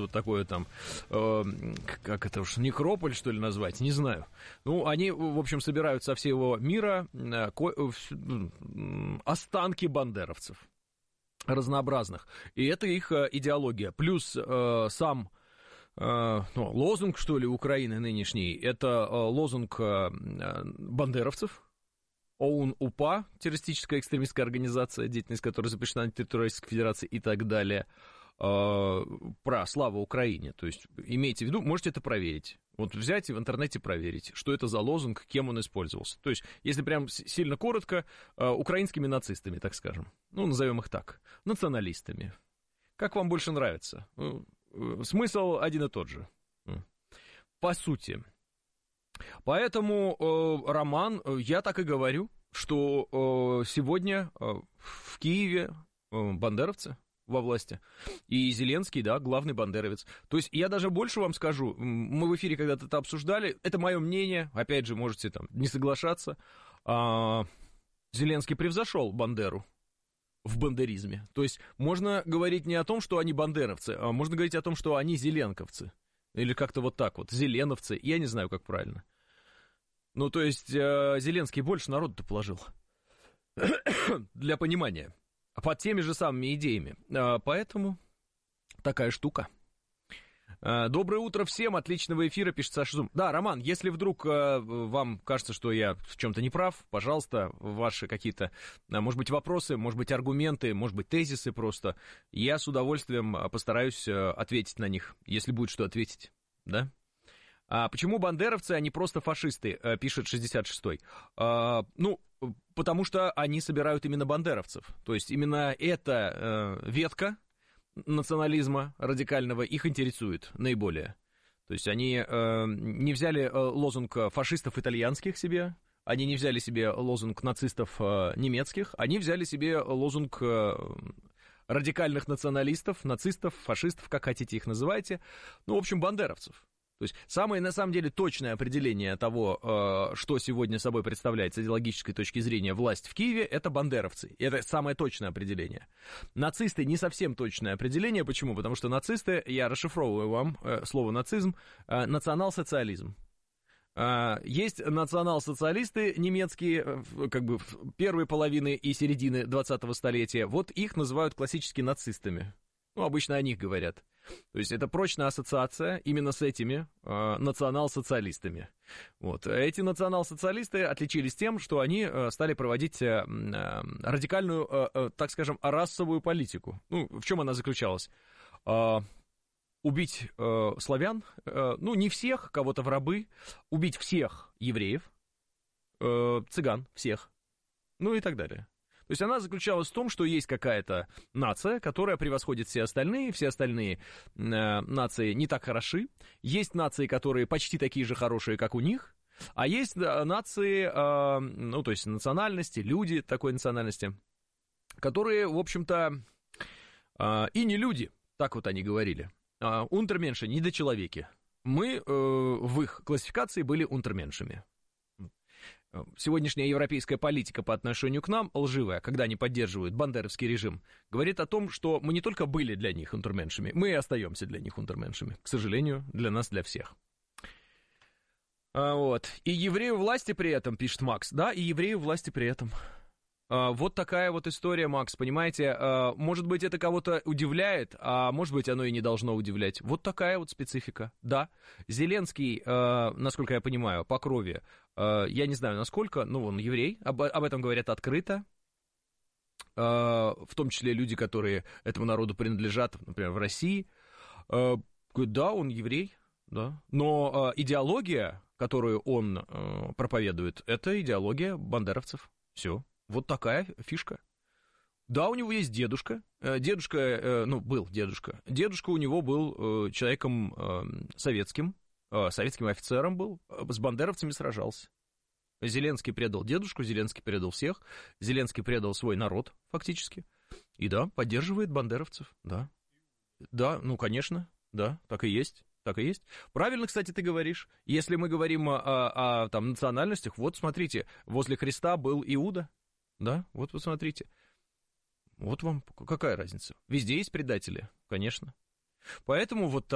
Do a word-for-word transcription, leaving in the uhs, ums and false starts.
вот такое там, э, как это уж, некрополь, что ли, назвать, не знаю. Ну, они, в общем, собирают со всего мира э, ко- э, останки бандеровцев разнообразных. И это их э, идеология. Плюс э, сам э, ну, лозунг, что ли, Украины нынешний, это э, лозунг э, бандеровцев. ОУН-УПА, террористическая экстремистская организация, деятельность которой запрещена на территории Российской Федерации и так далее, э, про славу Украине. То есть имейте в виду, можете это проверить. Вот взять и в интернете проверить, что это за лозунг, кем он использовался. То есть, если прям сильно коротко, э, украинскими нацистами, так скажем. Ну, назовем их так. Националистами. Как вам больше нравится? Ну, э, смысл один и тот же. По сути. Поэтому, э, Роман, я так и говорю, что э, сегодня э, в Киеве э, бандеровцы во власти, и Зеленский, да, главный бандеровец. То есть я даже больше вам скажу, мы в эфире когда-то это обсуждали, это мое мнение, опять же, можете там не соглашаться, а, Зеленский превзошел Бандеру в бандеризме. То есть можно говорить не о том, что они бандеровцы, а можно говорить о том, что они зеленковцы. Или как-то вот так вот, зеленовцы, я не знаю, как правильно. Ну, то есть, э, Зеленский больше народу-то положил. Для понимания. Под теми же самыми идеями. Э, поэтому такая штука. Э, доброе утро всем, отличного эфира, пишет Саша Зум. Да, Роман, если вдруг э, вам кажется, что я в чем-то не прав, пожалуйста, ваши какие-то, э, может быть, вопросы, может быть, аргументы, может быть, тезисы просто, я с удовольствием постараюсь э, ответить на них, если будет что ответить, да? А почему бандеровцы, а не просто фашисты, э, пишет шестьдесят шестой. Э, ну, потому что они собирают именно бандеровцев, то есть именно эта э, ветка национализма радикального их интересует наиболее. То есть они э, не взяли э, лозунг фашистов итальянских себе, они не взяли себе лозунг нацистов э, немецких, они взяли себе лозунг э, радикальных националистов, нацистов, фашистов, как хотите их называйте, ну, в общем, бандеровцев. То есть самое, на самом деле, точное определение того, что сегодня собой представляет с идеологической точки зрения власть в Киеве, это бандеровцы. Это самое точное определение. Нацисты не совсем точное определение. Почему? Потому что нацисты, я расшифровываю вам слово нацизм, национал-социализм. Есть национал-социалисты немецкие, как бы первой половины и середины двадцатого столетия, вот их называют классически нацистами. Ну, обычно о них говорят. То есть это прочная ассоциация именно с этими э, национал-социалистами. Вот. Эти национал-социалисты отличились тем, что они э, стали проводить э, э, радикальную, э, э, так скажем, расовую политику. Ну, в чем она заключалась? Э, убить э, славян, э, ну, не всех, кого-то в рабы, убить всех евреев, э, цыган, всех, ну и так далее. То есть она заключалась в том, что есть какая-то нация, которая превосходит все остальные, все остальные э, нации не так хороши, есть нации, которые почти такие же хорошие, как у них, а есть да, нации, э, ну, то есть национальности, люди такой национальности, которые, в общем-то, э, и не люди, так вот они говорили, э, унтерменши, недочеловеки. Мы э, в их классификации были унтерменшами. Сегодняшняя европейская политика по отношению к нам лживая, когда они поддерживают бандеровский режим, говорит о том, что мы не только были для них унтерменшами, мы и остаемся для них унтерменшами. К сожалению, для нас, для всех. А, вот. И еврею власти при этом, пишет Макс, да, и еврею власти при этом. А, вот такая вот история, Макс, понимаете, а, может быть, это кого-то удивляет, а может быть, оно и не должно удивлять. Вот такая вот специфика, да. Зеленский, а, насколько я понимаю, по крови, а, я не знаю, насколько, ну, он еврей, об, об этом говорят открыто, а, в том числе люди, которые этому народу принадлежат, например, в России. А, да, он еврей, да, но а, идеология, которую он а, проповедует, это идеология бандеровцев, все. Вот такая фишка. Да, у него есть дедушка. Дедушка, ну, был дедушка. Дедушка у него был человеком советским, советским офицером был, с бандеровцами сражался. Зеленский предал дедушку, Зеленский предал всех, Зеленский предал свой народ, фактически. И да, поддерживает бандеровцев, да. Да, ну, конечно, да, так и есть. Так и есть. Правильно, кстати, ты говоришь. Если мы говорим о, о, о там, национальностях, вот смотрите, возле Христа был Иуда. Да, вот посмотрите. Вот вам какая разница. Везде есть предатели, конечно. Поэтому вот